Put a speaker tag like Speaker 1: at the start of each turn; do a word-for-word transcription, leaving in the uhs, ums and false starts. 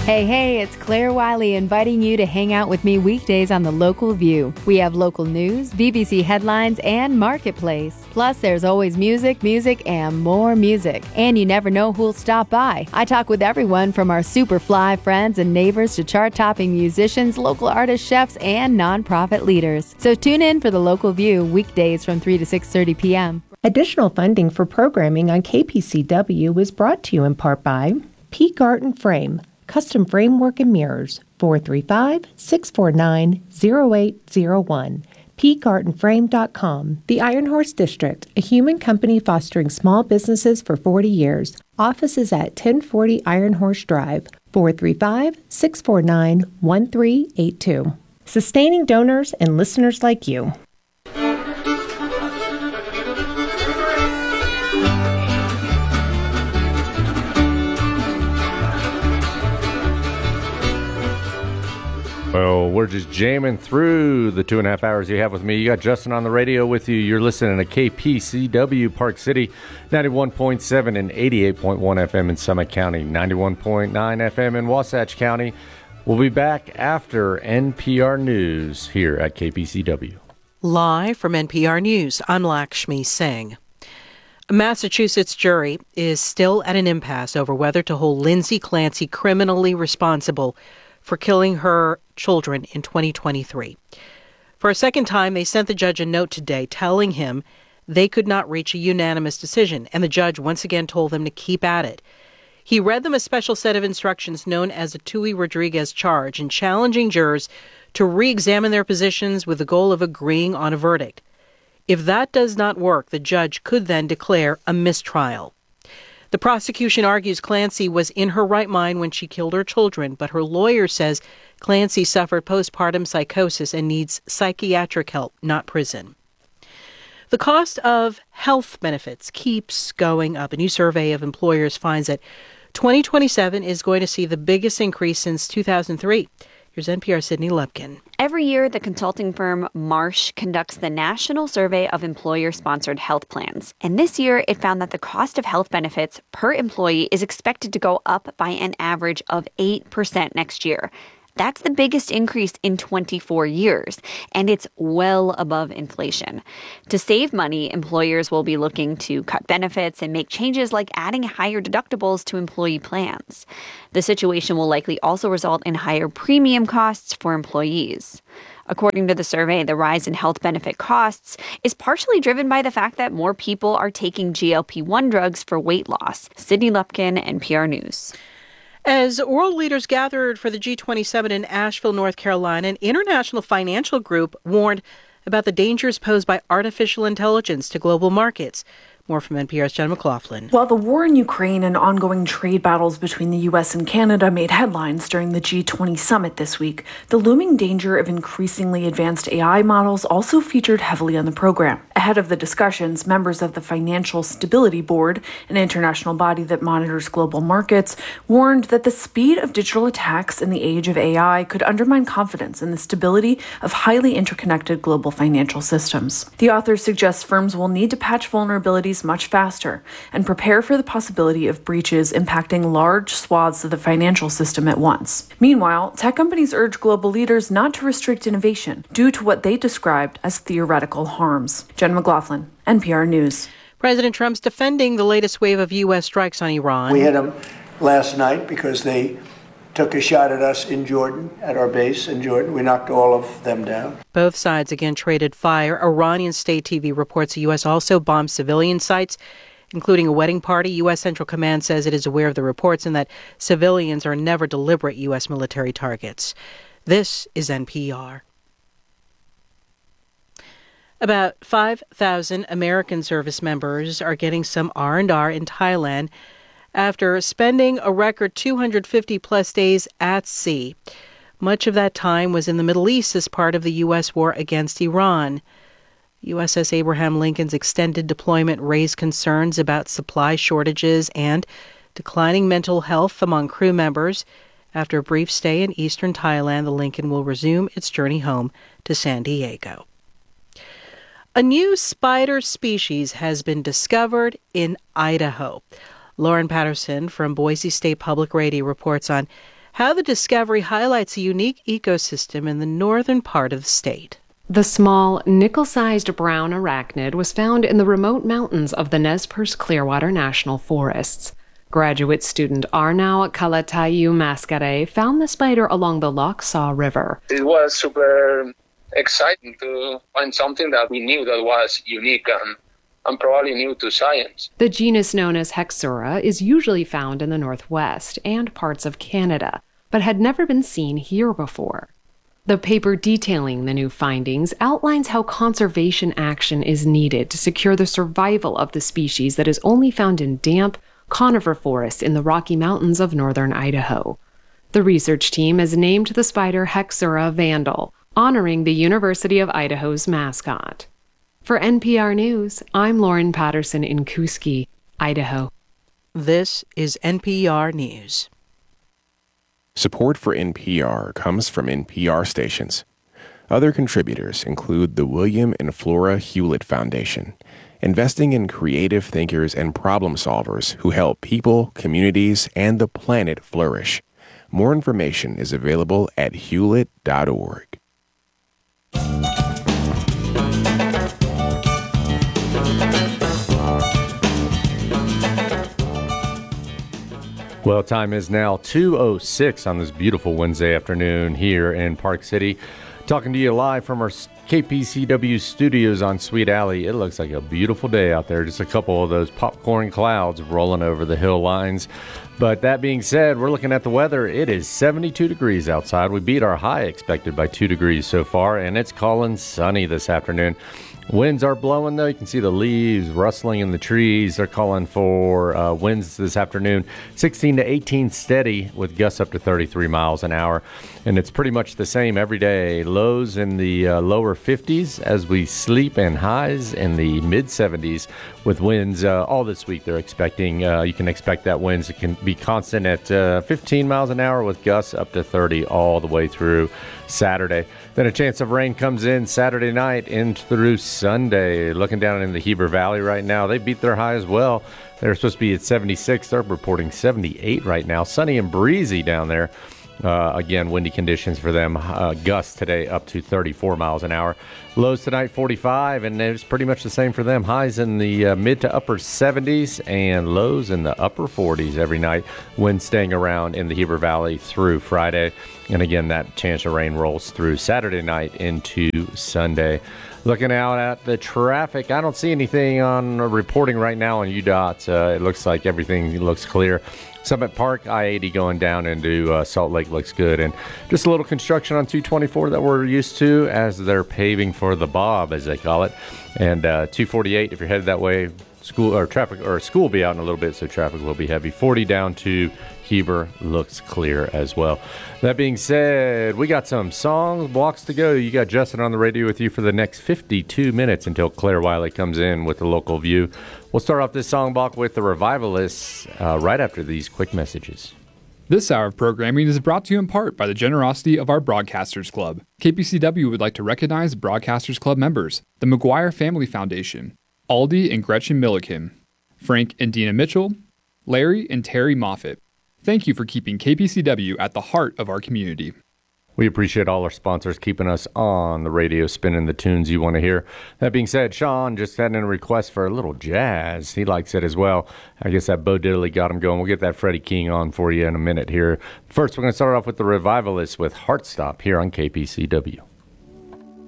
Speaker 1: Hey, hey, it's Claire Wiley inviting you to hang out with me weekdays on The Local View. We have local news, B B C headlines, and Marketplace. Plus, there's always music, music, and more music. And you never know who'll stop by. I talk with everyone from our super fly friends and neighbors to chart-topping musicians, local artists, chefs, and nonprofit leaders. So tune in for The Local View weekdays from three to six thirty p.m.
Speaker 2: Additional funding for programming on K P C W is brought to you in part by Peak Art and Frame, custom framework and mirrors, four three five, six four nine, zero eight zero one. peak art and frame dot com. The Iron Horse District, a human company fostering small businesses for forty years. Offices at ten forty Iron Horse Drive, four three five, six four nine, one three eight two. Sustaining donors and listeners like you.
Speaker 3: Well, we're just jamming through the two and a half hours you have with me. You got Justin on the radio with you. You're listening to K P C W Park City, ninety-one point seven and eighty-eight point one F M in Summit County, ninety-one point nine F M in Wasatch County. We'll be back after N P R News here at K P C W.
Speaker 4: Live from N P R News, I'm Lakshmi Singh. A Massachusetts jury is still at an impasse over whether to hold Lindsay Clancy criminally responsible for killing her children in twenty twenty-three. For a second time, they sent the judge a note today telling him they could not reach a unanimous decision, and the judge once again told them to keep at it. He read them a special set of instructions known as a Tui Rodriguez charge and challenging jurors to re-examine their positions with the goal of agreeing on a verdict. If that does not work, the judge could then declare a mistrial. The prosecution argues Clancy was in her right mind when she killed her children, but her lawyer says Clancy suffered postpartum psychosis and needs psychiatric help, not prison. The cost of health benefits keeps going up. A new survey of employers finds that twenty twenty-seven is going to see the biggest increase since two thousand three. Here's N P R's Sydney Lupkin.
Speaker 5: Every year, the consulting firm Marsh conducts the National Survey of Employer-Sponsored Health Plans. And this year, it found that the cost of health benefits per employee is expected to go up by an average of eight percent next year. That's the biggest increase in twenty-four years, and it's well above inflation. To save money, employers will be looking to cut benefits and make changes like adding higher deductibles to employee plans. The situation will likely also result in higher premium costs for employees. According to the survey, the rise in health benefit costs is partially driven by the fact that more people are taking G L P one drugs for weight loss. Sydney Lupkin, N P R News.
Speaker 4: As world leaders gathered for the G twenty summit in Asheville, North Carolina, an international financial group warned about the dangers posed by artificial intelligence to global markets. More from N P R's Jen McLaughlin.
Speaker 6: While the war in Ukraine and ongoing trade battles between the U S and Canada made headlines during the G twenty summit this week, the looming danger of increasingly advanced A I models also featured heavily on the program. Ahead of the discussions, members of the Financial Stability Board, an international body that monitors global markets, warned that the speed of digital attacks in the age of A I could undermine confidence in the stability of highly interconnected global financial systems. The authors suggest firms will need to patch vulnerabilities much faster and prepare for the possibility of breaches impacting large swaths of the financial system at once. Meanwhile, tech companies urge global leaders not to restrict innovation due to what they described as theoretical harms. Jen McLaughlin, N P R News.
Speaker 4: President Trump's defending the latest wave of U S strikes on Iran.
Speaker 7: We hit them last night because they took a shot at us in Jordan, at our base in Jordan. We knocked all of them down.
Speaker 4: Both sides again traded fire. Iranian state T V reports the U S also bombed civilian sites, including a wedding party. U S Central Command says it is aware of the reports and that civilians are never deliberate U S military targets. This is N P R. About five thousand American service members are getting some R and R in Thailand after spending a record two hundred fifty plus days at sea. Much of that time was in the Middle East as part of the U S war against Iran. U S S Abraham Lincoln's extended deployment raised concerns about supply shortages and declining mental health among crew members. After a brief stay in eastern Thailand, the Lincoln will resume its journey home to San Diego. A new spider species has been discovered in Idaho. Lauren Patterson from Boise State Public Radio reports on how the discovery highlights a unique ecosystem in the northern part of the state.
Speaker 8: The small, nickel-sized brown arachnid was found in the remote mountains of the Nez Perce Clearwater National Forests. Graduate student Arnau Kalatayu Mascare found the spider along the Lochsa River.
Speaker 9: It was super exciting to find something that we knew that was unique and, and probably new to science.
Speaker 8: The genus known as Hexura is usually found in the Northwest and parts of Canada, but had never been seen here before. The paper detailing the new findings outlines how conservation action is needed to secure the survival of the species that is only found in damp, conifer forests in the Rocky Mountains of northern Idaho. The research team has named the spider Hexura vandal, honoring the University of Idaho's mascot. For N P R News, I'm Lauren Patterson in Kuski, Idaho.
Speaker 4: This is N P R News.
Speaker 10: Support for N P R comes from N P R stations. Other contributors include the William and Flora Hewlett Foundation, investing in creative thinkers and problem solvers who help people, communities, and the planet flourish. More information is available at hewlett dot org.
Speaker 3: Well, time is now two oh six on this beautiful Wednesday afternoon here in Park City. Talking to you live from our K P C W studios on Sweet Alley. It looks like a beautiful day out there. Just a couple of those popcorn clouds rolling over the hill lines. But that being said, we're looking at the weather. It is seventy-two degrees outside. We beat our high expected by two degrees so far, and it's calling sunny this afternoon. Winds are blowing, though. You can see the leaves rustling in the trees. They're calling for uh, winds this afternoon, sixteen to eighteen steady with gusts up to thirty-three miles an hour. And it's pretty much the same every day. Lows in the uh, lower fifties as we sleep, and highs in the mid seventies with winds uh, all this week. They're expecting, uh, you can expect that winds can be constant at uh, fifteen miles an hour with gusts up to thirty all the way through Saturday. Then a chance of rain comes in Saturday night in through Sunday. Looking down in the Heber Valley right now, they beat their high as well. They're supposed to be at seventy-six. They're reporting seventy-eight right now. Sunny and breezy down there. Uh, again, windy conditions for them. Uh, gusts today up to thirty-four miles an hour. Lows tonight forty-five, and it's pretty much the same for them. Highs in the uh, mid to upper seventies and lows in the upper forties every night. Wind staying around in the Heber Valley through Friday. And again, that chance of rain rolls through Saturday night into Sunday. Looking out at the traffic, I don't see anything on uh, reporting right now on U DOT. Uh, it looks like everything looks clear. Summit Park, I eighty going down into uh, Salt Lake looks good. And just a little construction on two twenty-four that we're used to as they're paving for the Bob, as they call it. And uh, two forty-eight, if you're headed that way, school or traffic or school will be out in a little bit, so traffic will be heavy. forty down to Heber looks clear as well. That being said, we got some songs, blocks to go. You got Justin on the radio with you for the next fifty-two minutes until Claire Wiley comes in with the local view. We'll start off this song block with the Revivalists uh, right after these quick messages.
Speaker 11: This hour of programming is brought to you in part by the generosity of our Broadcasters Club. K P C W would like to recognize Broadcasters Club members, the McGuire Family Foundation, Aldi and Gretchen Milliken, Frank and Dina Mitchell, Larry and Terry Moffitt. Thank you for keeping K P C W at the heart of our community.
Speaker 3: We appreciate all our sponsors keeping us on the radio, spinning the tunes you want to hear. That being said, Sean just had in a request for a little jazz. He likes it as well. I guess that Bo Diddley got him going. We'll get that Freddie King on for you in a minute here. First, we're going to start off with the Revivalists with Heartstop here on K P C W.